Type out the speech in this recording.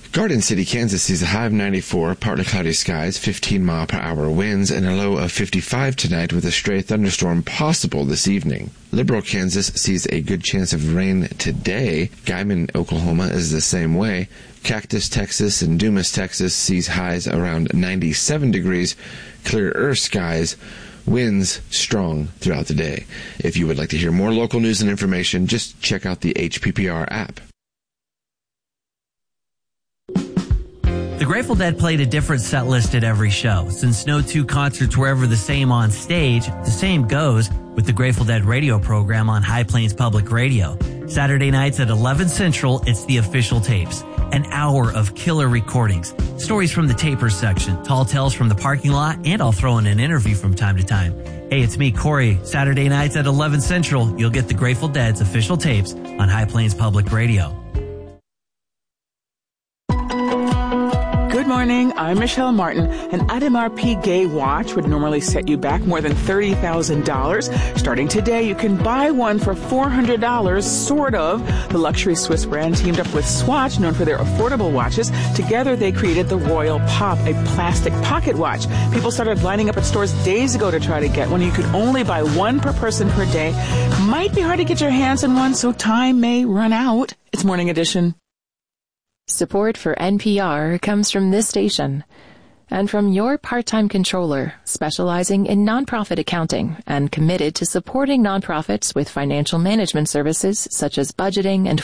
Garden City, Kansas sees a high of 94, partly cloudy skies, 15-mile-per-hour winds, and a low of 55 tonight with a stray thunderstorm possible this evening. Liberal, Kansas sees a good chance of rain today. Guyman, Oklahoma is the same way. Cactus, Texas, and Dumas, Texas sees highs around 97 degrees, clearer skies, winds strong throughout the day. If you would like to hear more local news and information, just check out the HPPR app. The Grateful Dead played a different set list at every show. Since no two concerts were ever the same on stage, the same goes with the Grateful Dead radio program on High Plains Public Radio. Saturday nights at 11 Central, it's the official tapes. An hour of killer recordings, stories from the Tapers section, tall tales from the parking lot, and I'll throw in an interview from time to time. Hey, it's me, Corey. Saturday nights at 11 Central, you'll get the Grateful Dead's official tapes on High Plains Public Radio. Good morning, I'm Michelle Martin. An Audemars Piguet watch would normally set you back more than $30,000. Starting today, you can buy one for $400, sort of. The luxury Swiss brand teamed up with Swatch, known for their affordable watches. Together, they created the Royal Pop, a plastic pocket watch. People started lining up at stores days ago to try to get one. You could only buy one per person per day. Might be hard to get your hands on one, so time may run out. It's Morning Edition. Support for NPR comes from this station and from your part-time controller, specializing in nonprofit accounting and committed to supporting nonprofits with financial management services such as budgeting and